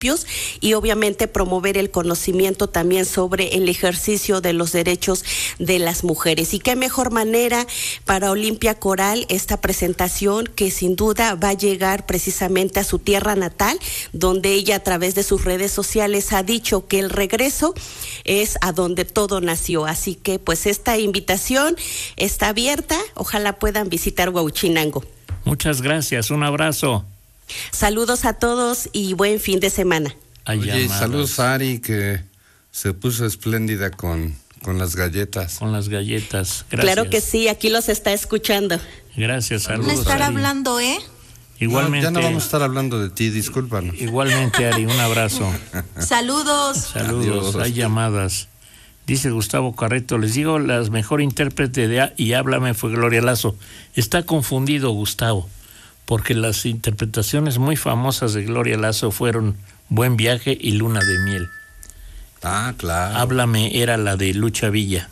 y obviamente promover el conocimiento también sobre el ejercicio de los derechos de las mujeres. Y qué mejor manera para Olimpia Coral esta presentación, que sin duda va a llegar precisamente a su tierra natal, donde ella a través de sus redes sociales ha dicho que el regreso es a donde todo nació. Así que pues esta invitación está abierta, ojalá puedan visitar Huauchinango. Muchas gracias, un abrazo. Saludos a todos y buen fin de semana. Oye, saludos a Ari, que se puso espléndida con las galletas. Con las galletas, gracias. Claro que sí, aquí los está escuchando. Gracias, saludos. No estar Ari. hablando, Igualmente. No, ya no vamos a estar hablando de ti, discúlpanos. Igualmente, Ari, un abrazo. Saludos. Saludos, hay llamadas. Dice Gustavo Carreto, les digo, la mejor intérprete de Y Háblame fue Gloria Lazo. Está confundido Gustavo, porque las interpretaciones muy famosas de Gloria Lazo fueron Buen Viaje y Luna de Miel. Ah, claro. Háblame era la de Lucha Villa.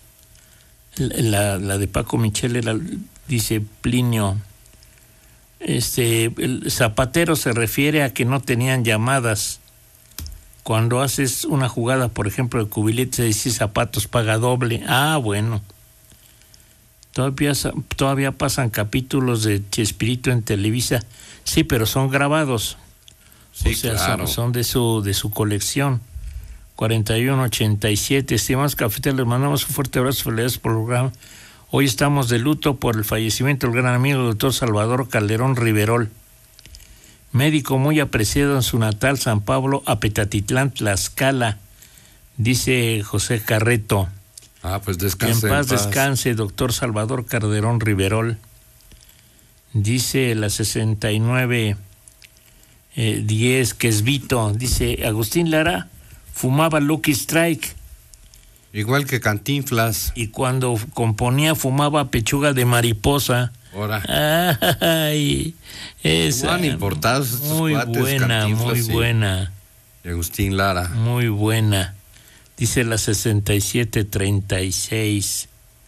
La de Paco Michel era, dice Plinio, el zapatero se refiere a que no tenían llamadas. Cuando haces una jugada, por ejemplo, de cubilete, dice zapatos paga doble. Ah, bueno. Todavía pasan capítulos de Chespirito en Televisa. Sí, pero son grabados. Sí, o sea, claro. son de su colección. 4187. Estimados cafeteros, les mandamos un fuerte abrazo. Felicidades por el programa. Hoy estamos de luto por el fallecimiento del gran amigo doctor Salvador Calderón Riverol, médico muy apreciado en su natal San Pablo, Apetatitlán, Tlaxcala, dice José Carreto. Pues descanse. En paz descanse, doctor Salvador Calderón Riverol. Dice la 6910, que es Vito. Dice Agustín Lara fumaba Lucky Strike. Igual que Cantinflas. Y cuando componía fumaba pechuga de mariposa. Ahora. Ay, esa. Van importados estos muy cuates, buena, Cantinflas muy buena. Y Agustín Lara. Muy buena. Dice la 6736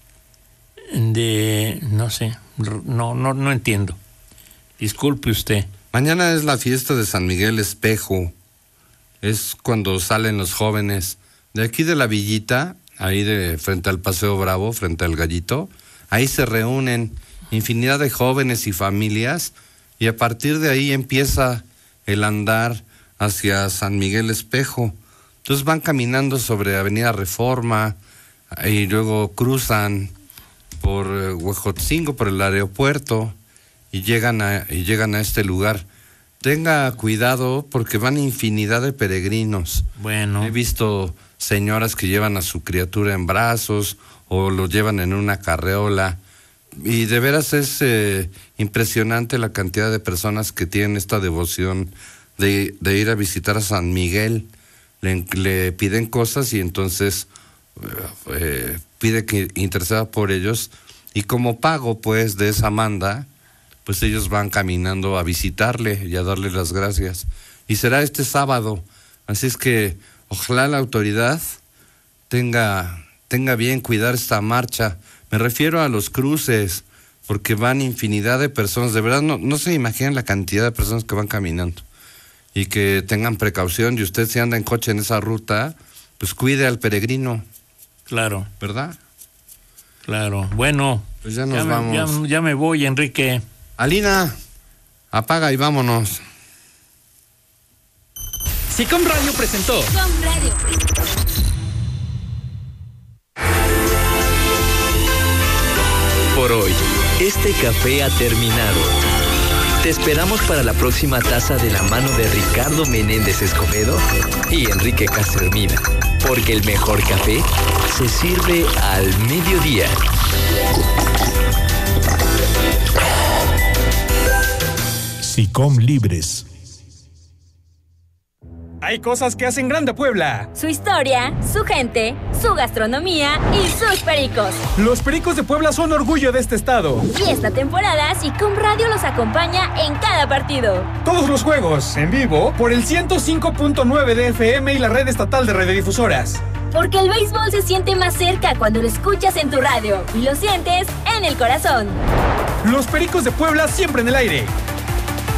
de, no sé, no entiendo. Disculpe usted. Mañana es la fiesta de San Miguel Espejo. Es cuando salen los jóvenes de aquí de la villita, ahí de frente al Paseo Bravo, frente al Gallito. Ahí se reúnen infinidad de jóvenes y familias, y a partir de ahí empieza el andar hacia San Miguel Espejo. Entonces van caminando sobre Avenida Reforma y luego cruzan por Huejotzingo, por el aeropuerto, y llegan a este lugar. Tenga cuidado porque van infinidad de peregrinos. Bueno. He visto señoras que llevan a su criatura en brazos o lo llevan en una carreola. Y de veras es impresionante la cantidad de personas que tienen esta devoción de ir a visitar a San Miguel. Le piden cosas y entonces pide que interceda por ellos. Y como pago, pues, de esa manda, pues ellos van caminando a visitarle y a darle las gracias. Y será este sábado. Así es que ojalá la autoridad tenga bien cuidar esta marcha. Me refiero a los cruces, porque van infinidad de personas. De verdad, no se imaginan la cantidad de personas que van caminando. Y que tengan precaución, y usted si anda en coche en esa ruta, pues cuide al peregrino. Claro. ¿Verdad? Claro. Bueno, pues ya nos vamos. Ya me voy, Enrique. Alina, apaga y vámonos. SICOM Radio presentó. SICOM Radio. Por hoy, este café ha terminado. Te esperamos para la próxima taza de la mano de Ricardo Menéndez Escobedo y Enrique Castro Hermida, porque el mejor café se sirve al mediodía. SICOM Libres. Hay cosas que hacen grande a Puebla. Su historia, su gente, su gastronomía y sus pericos. Los Pericos de Puebla son orgullo de este estado. Y esta temporada SICOM Radio los acompaña en cada partido. Todos los juegos, en vivo, por el 105.9 de FM y la red estatal de radiodifusoras. Porque el béisbol se siente más cerca cuando lo escuchas en tu radio y lo sientes en el corazón. Los Pericos de Puebla siempre en el aire.